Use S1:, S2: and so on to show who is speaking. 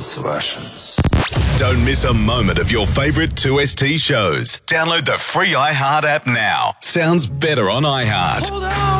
S1: those Russians.
S2: Don't miss a moment of your favourite 2ST shows. Download the free iHeart app now. Sounds better on iHeart.
S3: Hold on.